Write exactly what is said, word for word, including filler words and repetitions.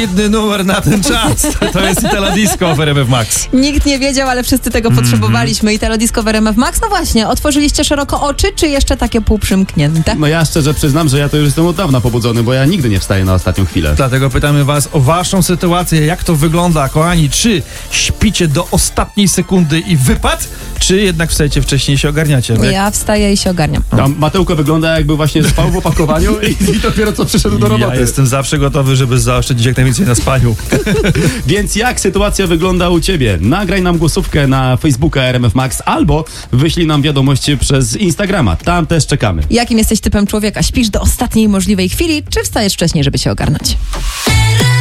solidny numer na ten czas. To jest Italo Disco w R M F Max. Nikt nie wiedział, ale wszyscy tego mm-hmm. potrzebowaliśmy. Italo Disco w R M F Max. No właśnie, otworzyliście szeroko oczy, czy jeszcze takie półprzymknięte? No ja szczerze przyznam, że ja to już jestem od dawna pobudzony, bo ja nigdy nie wstaję na ostatnią chwilę. Dlatego pytamy was o waszą sytuację, jak to wygląda, kochani. Czy śpicie do ostatniej sekundy i wypad, czy jednak wstajecie wcześniej i się ogarniacie? Ja wstaję i się ogarniam. A Mateuko wygląda, jakby właśnie spał w opakowaniu i, i dopiero co przyszedł do roboty. Ja jestem zawsze gotowy, żeby zaoszczędzić jak najwięcej na spaniu. Więc jak sytuacja wygląda u ciebie? Nagraj nam głosówkę na Facebooka R M F Max albo wyślij nam wiadomość przez Instagrama. Tam też czekamy. Jakim jesteś typem człowieka? Śpisz do ostatniej możliwej chwili, czy wstajesz wcześniej, żeby się ogarnąć?